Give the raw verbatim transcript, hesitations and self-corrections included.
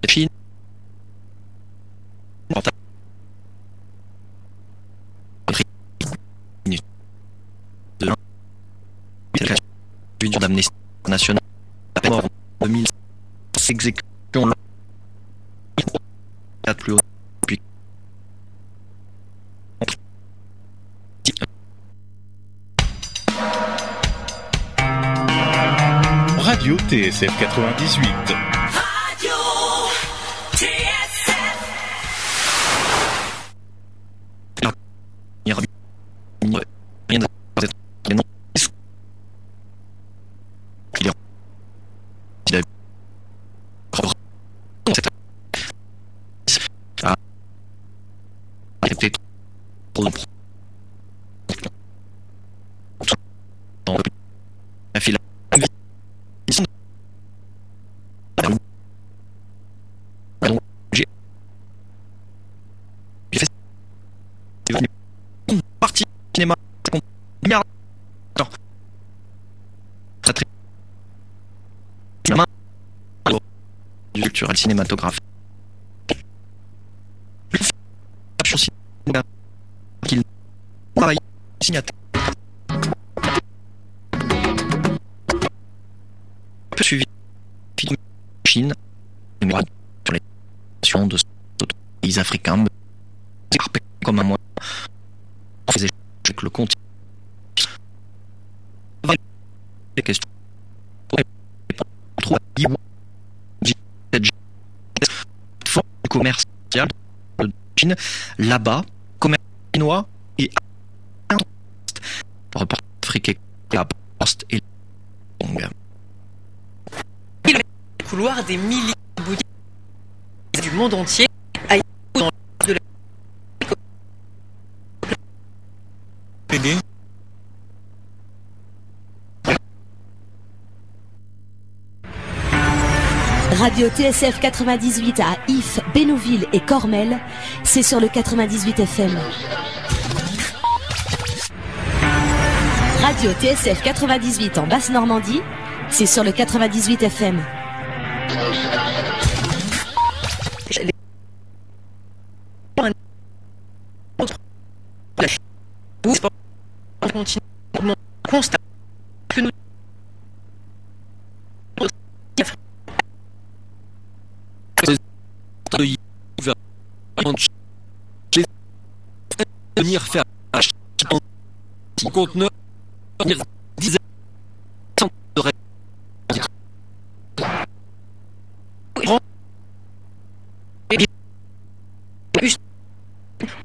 Chine. De l'Union d'Amnesty International la mort en deux mille s'exécution la plus haute depuis Radio T S F quatre-vingt-dix-huit. Radio T S F. Rien de les noms. Il est il a ah il était trop dans la file ils sont j'ai fait partie cinéma merde attends ça très la main du culturel cinématographique qu'il travaille signataire peu suivi Chine sur les nations de pays africains comme un mois on faisait que le continent les questions trop du commercial de Chine là-bas commerce chinois et report africain la poste et longue les couloirs des milliers de boutiques du monde entier à dans de la Radio T S F quatre-vingt-dix-huit à If, Bénouville et Cormel, c'est sur le quatre-vingt-dix-huit F M. Radio T S F quatre-vingt-dix-huit en Basse-Normandie, c'est sur le quatre-vingt-dix-huit F M. Constat que nous venir faire acheter un conteneur dizaines de règles